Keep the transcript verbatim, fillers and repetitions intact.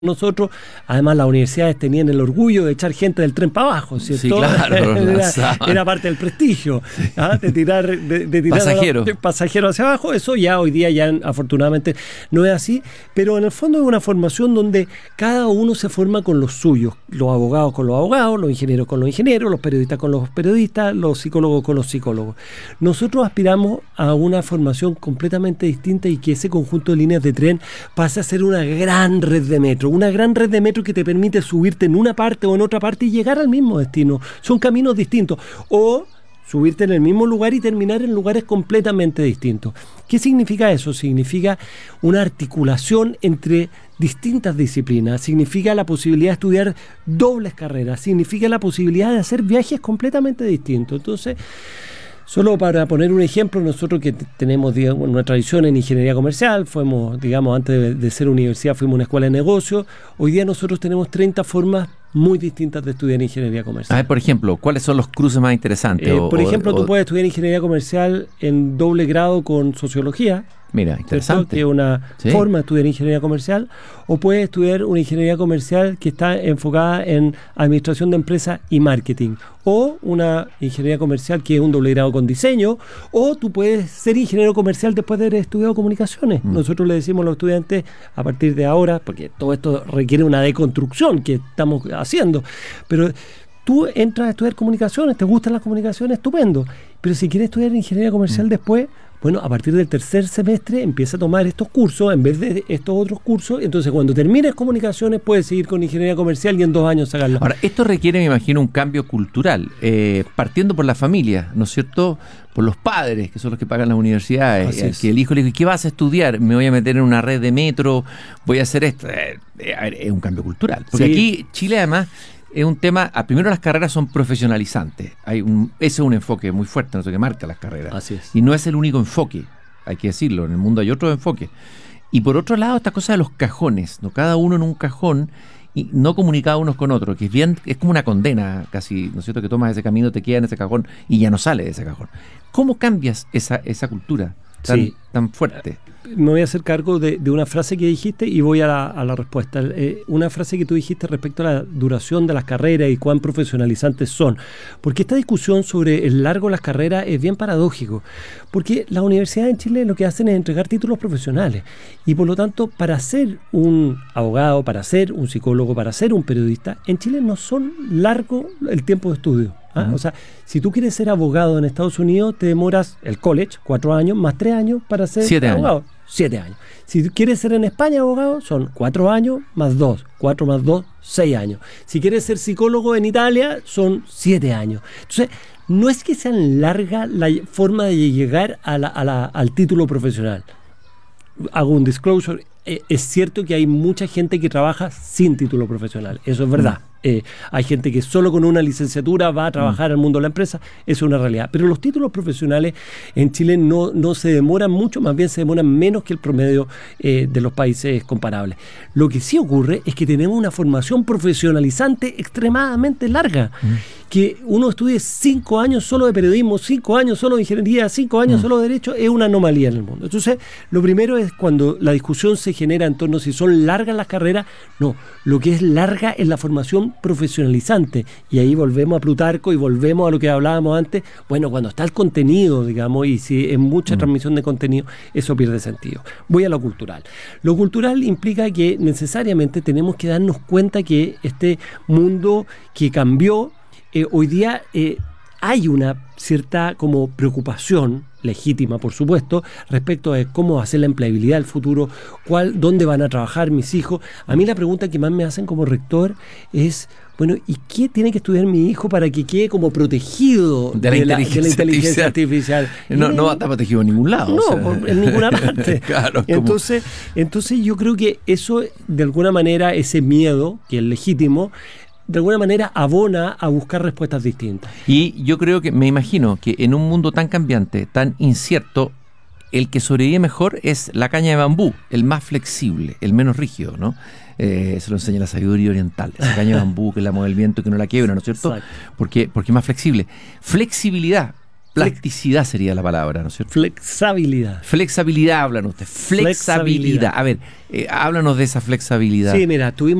nosotros, además las universidades tenían el orgullo de echar gente del tren para abajo, ¿cierto? Sí, claro, era, era parte del prestigio, ¿ah? de tirar, de, de tirar pasajero. de pasajero hacia abajo. Eso ya hoy día ya afortunadamente no es así, pero en el fondo es una formación donde cada uno se forma con los suyos, los abogados con los abogados, los ingenieros con los ingenieros, los periodistas con los periodistas, los psicólogos con los psicólogos. Nosotros aspiramos a una formación completamente distinta y que ese conjunto de líneas de tren pase a ser una gran red de metro. Una gran red de metro que te permite subirte en una parte o en otra parte y llegar al mismo destino. Son caminos distintos. O subirte en el mismo lugar y terminar en lugares completamente distintos. ¿Qué significa eso? Significa una articulación entre distintas disciplinas, significa la posibilidad de estudiar dobles carreras, significa la posibilidad de hacer viajes completamente distintos. Entonces, solo para poner un ejemplo, nosotros que t- tenemos digamos, una tradición en ingeniería comercial, fuimos, digamos, antes de, de ser universidad, fuimos una escuela de negocios. Hoy día nosotros tenemos treinta formas muy distintas de estudiar ingeniería comercial. A ver, por ejemplo, ¿cuáles son los cruces más interesantes? Eh, o, por ejemplo, o, tú o... puedes estudiar ingeniería comercial en doble grado con sociología. Mira, interesante. Que es una ¿Sí? forma de estudiar ingeniería comercial, o puedes estudiar una ingeniería comercial que está enfocada en administración de empresas y marketing, o una ingeniería comercial que es un doble grado con diseño, o tú puedes ser ingeniero comercial después de haber estudiado comunicaciones. Mm. Nosotros le decimos a los estudiantes a partir de ahora, porque todo esto requiere una deconstrucción que estamos haciendo, pero tú entras a estudiar comunicaciones, te gustan las comunicaciones, estupendo, pero si quieres estudiar ingeniería comercial mm. después, bueno, a partir del tercer semestre empieza a tomar estos cursos en vez de estos otros cursos. Entonces, cuando termines comunicaciones, puedes seguir con ingeniería comercial y en dos años sacarlo. Ahora, esto requiere, me imagino, un cambio cultural, eh, partiendo por la familia, ¿no es cierto? Por los padres, que son los que pagan las universidades. Eh, que el hijo le dice, ¿qué vas a estudiar? Me voy a meter en una red de metro, voy a hacer esto. Eh, eh, es un cambio cultural. Porque sí. Aquí, Chile, además, es un tema, a primero las carreras son profesionalizantes, hay un, ese es un enfoque muy fuerte, no sé, que marca las carreras. Así es. Y no es el único enfoque, hay que decirlo, en el mundo hay otros enfoques. Y por otro lado, esta cosa de los cajones, ¿no? Cada uno en un cajón y no comunicado unos con otros, que es bien, es como una condena casi, ¿no es cierto? Que tomas ese camino, te quedas en ese cajón y ya no sales de ese cajón. ¿Cómo cambias esa, esa cultura tan, sí. tan fuerte? Me voy a hacer cargo de, de una frase que dijiste y voy a la, a la respuesta. Eh, una frase que tú dijiste respecto a la duración de las carreras y cuán profesionalizantes son. Porque esta discusión sobre el largo de las carreras es bien paradójico. Porque las universidades en Chile lo que hacen es entregar títulos profesionales. Y por lo tanto, para ser un abogado, para ser un psicólogo, para ser un periodista, en Chile no son largo el tiempo de estudio. ¿Ah? Uh-huh. O sea, si tú quieres ser abogado en Estados Unidos, te demoras el college, cuatro años, más tres años para ser siete abogado. Años. Siete años. Si quieres ser en España abogado, son cuatro años más dos. Cuatro más dos, seis años. Si quieres ser psicólogo en Italia, son siete años. Entonces, no es que sea larga la forma de llegar a la, a la, al título profesional. Hago un disclosure. Eh, es cierto que hay mucha gente que trabaja sin título profesional. Eso es verdad. Mm. Eh, hay gente que solo con una licenciatura va a trabajar mm. al mundo de la empresa, eso es una realidad. Pero los títulos profesionales en Chile no, no se demoran mucho, más bien se demoran menos que el promedio eh, de los países comparables. Lo que sí ocurre es que tenemos una formación profesionalizante extremadamente larga. Mm. Que uno estudie cinco años solo de periodismo, cinco años solo de ingeniería, cinco años mm. solo de derecho, es una anomalía en el mundo. Entonces, lo primero es cuando la discusión se genera en torno a si son largas las carreras, no, lo que es larga es la formación profesionalizante, y ahí volvemos a Plutarco y volvemos a lo que hablábamos antes. Bueno, cuando está el contenido, digamos, y si es mucha mm. transmisión de contenido, eso pierde sentido. Voy a lo cultural. Lo cultural implica que necesariamente tenemos que darnos cuenta que este mundo que cambió, eh, hoy día eh, hay una cierta como preocupación legítima, por supuesto, respecto a cómo va a ser la empleabilidad del futuro, cuál, dónde van a trabajar mis hijos. A mí la pregunta que más me hacen como rector es, bueno, ¿y qué tiene que estudiar mi hijo para que quede como protegido de la, de inteligencia, la, de la inteligencia artificial? artificial? No, no va a estar protegido en ningún lado. No, o sea. por, en ninguna parte. Claro, entonces, entonces yo creo que eso, de alguna manera, ese miedo, que es legítimo, de alguna manera abona a buscar respuestas distintas. Y yo creo que, me imagino que en un mundo tan cambiante, tan incierto, el que sobrevive mejor es la caña de bambú, el más flexible, el menos rígido, ¿no? Eh, eso lo enseña la sabiduría oriental, esa caña de bambú que la mueve el viento y que no la quiebra, ¿no es cierto? Exacto. Porque, porque es más flexible. Flexibilidad Plasticidad sería la palabra, ¿no es cierto? Flexibilidad. Flexibilidad, hablan ustedes. Flexibilidad. A ver, eh, háblanos de esa flexibilidad. Sí, mira, tuvimos